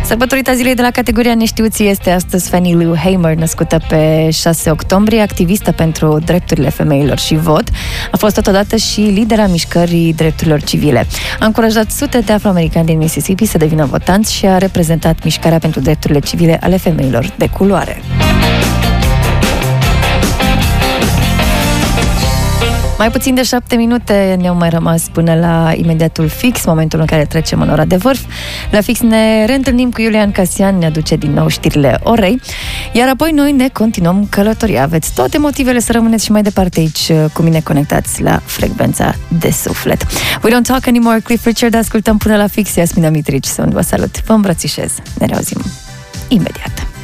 Sărbătorita zilei de la categoria neștiuții este astăzi Fannie Lou Hamer, născută pe 6 octombrie, activistă pentru drepturile femeilor și vot. A fost totodată și lidera mișcării drepturilor civile. A încurajat sute de afroamericani din Mississippi să devină votanți și a reprezentat mișcarea pentru drepturile civile ale femeilor de culoare. Mai puțin de 7 minute ne-au mai rămas până la imediatul fix, momentul în care trecem în ora de vârf. La fix ne reîntâlnim cu Iulian Casian, ne aduce din nou știrile orei, iar apoi noi ne continuăm călătoria. Aveți toate motivele să rămâneți și mai departe aici cu mine conectați la frecvența de suflet. We don't talk anymore, Cliff Richard, ascultăm până la fix. Iasmina Mitrici sunt, vă salut, vă îmbrățișez. Ne reauzim imediat.